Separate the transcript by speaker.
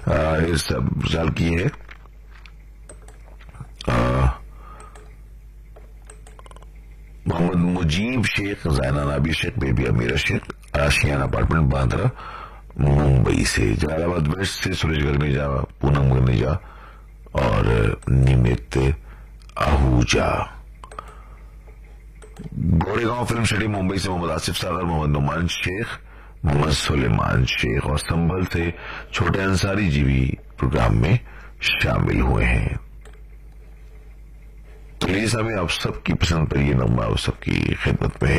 Speaker 1: इस साल की है। मोहम्मद मुजीब शेख, जैना नाबी शेख, बेबी अमीरा शेख, आशियान अपार्टमेंट बांद्रा मुंबई से। जलालाबाद वेस्ट से सुरेश गर्मीजा, पूनम गर्मीजा और निमित आहूजा। गोरेगांव फिल्म सिटी मुंबई से मोहम्मद आसिफ सागर, मोहम्मद नुमान शेख, मोहम्मद सुलेमान शेख और संभल से छोटे अंसारी जी भी प्रोग्राम में शामिल हुए हैं। तो प्लीज हमें आप सबकी पसंद पर ये नंबर आप सबकी खिदमत में है।